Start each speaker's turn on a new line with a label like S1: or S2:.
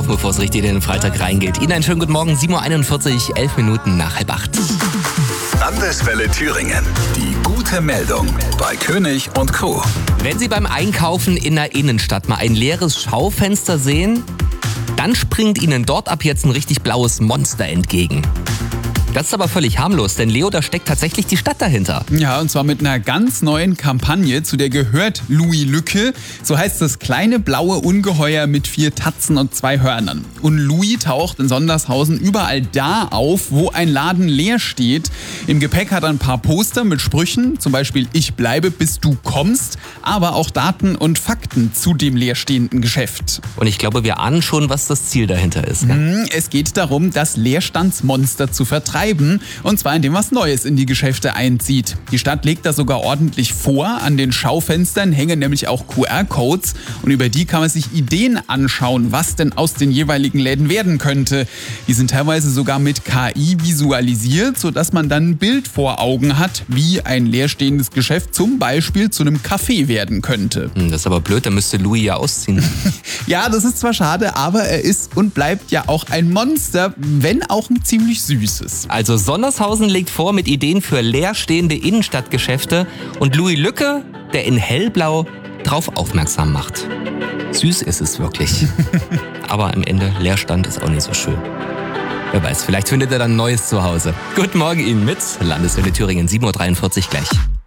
S1: bevor es richtig in den Freitag reingeht. Ihnen einen schönen guten Morgen, 7.41 Uhr, 11 Minuten nach 7:30.
S2: Landeswelle Thüringen. Die gute Meldung bei König und Co.
S1: Wenn Sie beim Einkaufen in der Innenstadt mal ein leeres Schaufenster sehen, dann springt Ihnen dort ab jetzt ein richtig blaues Monster entgegen. Das ist aber völlig harmlos, denn Leo, da steckt tatsächlich die Stadt dahinter.
S3: Ja, und zwar mit einer ganz neuen Kampagne, zu der gehört Louis Lücke. So heißt das kleine blaue Ungeheuer mit 4 Tatzen und 2 Hörnern. Und Louis taucht in Sondershausen überall da auf, wo ein Laden leer steht. Im Gepäck hat er ein paar Poster mit Sprüchen, zum Beispiel "Ich bleibe, bis du kommst", aber auch Daten und Fakten zu dem leerstehenden Geschäft.
S1: Und ich glaube, wir ahnen schon, was das Ziel dahinter ist. Gell?
S3: Es geht darum, das Leerstandsmonster zu vertreiben. Und zwar indem was Neues in die Geschäfte einzieht. Die Stadt legt das sogar ordentlich vor. An den Schaufenstern hängen nämlich auch QR-Codes und über die kann man sich Ideen anschauen, was denn aus den jeweiligen Läden werden könnte. Die sind teilweise sogar mit KI visualisiert, sodass man dann ein Bild vor Augen hat, wie ein leerstehendes Geschäft zum Beispiel zu einem Café werden könnte.
S1: Das ist aber blöd, da müsste Louis ja ausziehen.
S3: Ja, das ist zwar schade, aber er ist und bleibt ja auch ein Monster, wenn auch ein ziemlich süßes.
S1: Also Sondershausen legt vor mit Ideen für leerstehende Innenstadtgeschäfte und Louis Lücke, der in hellblau drauf aufmerksam macht. Süß ist es wirklich. Aber am Ende, Leerstand ist auch nicht so schön. Wer weiß, vielleicht findet er dann ein neues Zuhause. Guten Morgen Ihnen mit Landeswelle Thüringen, 7.43 Uhr gleich.